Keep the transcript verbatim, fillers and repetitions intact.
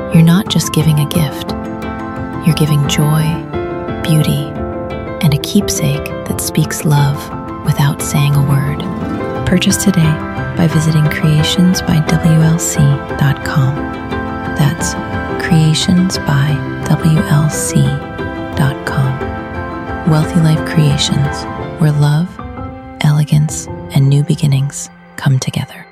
you're not just giving a gift, you're giving joy, beauty, and a keepsake that speaks love without saying a word. Purchase today by visiting creations by W L C dot com. That's creations by W L C dot com. Wealthy Life Creations, where love, elegance, and new beginnings come together.